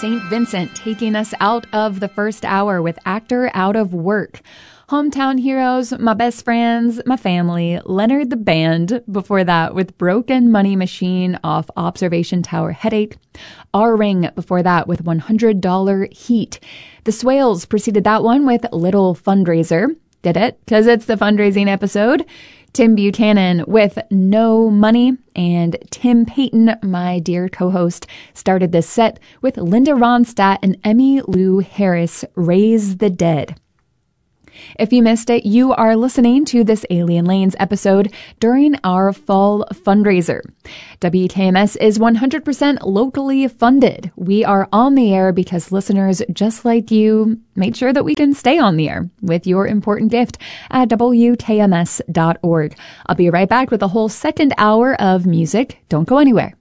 St. Vincent taking us out of the first hour with Actor Out of Work. Hometown Heroes, My Best Friends, My Family, Leonard the Band, before that with Broken Money Machine off Observation Tower Headache, R-Ring before that with $100 Heat. The Swales preceded that one with Little Fundraiser. Did it? Because it's the fundraising episode. Tim Buchanan with No Money, and Tim Payton, my dear co-host, started this set with Linda Ronstadt and Emmylou Harris, Raise the Dead. If you missed it, you are listening to this Alien Lanes episode during our fall fundraiser. WKMS is 100% locally funded. We are on the air because listeners just like you made sure that we can stay on the air with your important gift at WKMS.org. I'll be right back with a whole second hour of music. Don't go anywhere.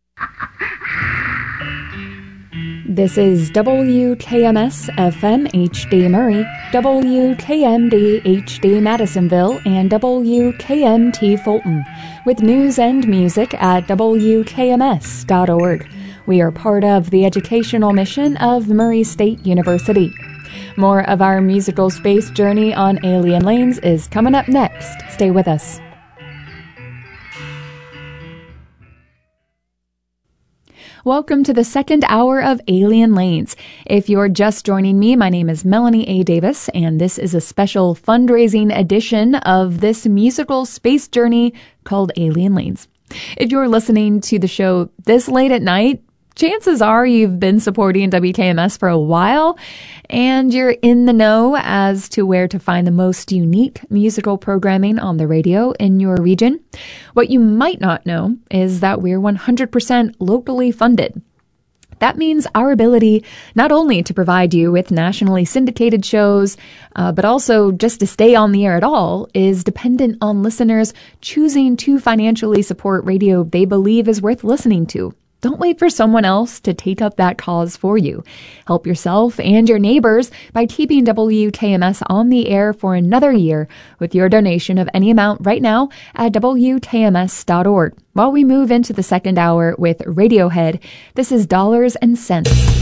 This is WKMS FM HD Murray, WKMD HD Madisonville, and WKMT Fulton, with news and music at WKMS.org. We are part of the educational mission of Murray State University. More of our musical space journey on Alien Lanes is coming up next. Stay with us. Welcome to the second hour of Alien Lanes. If you're just joining me, my name is Melanie A. Davis, and this is a special fundraising edition of this musical space journey called Alien Lanes. If you're listening to the show this late at night, chances are you've been supporting WKMS for a while, and you're in the know as to where to find the most unique musical programming on the radio in your region. What you might not know is that we're 100% locally funded. That means our ability not only to provide you with nationally syndicated shows, but also just to stay on the air at all is dependent on listeners choosing to financially support radio they believe is worth listening to. Don't wait for someone else to take up that cause for you. Help yourself and your neighbors by keeping WKMS on the air for another year with your donation of any amount right now at WKMS.org. While we move into the second hour with Radiohead, this is Dollars and Cents.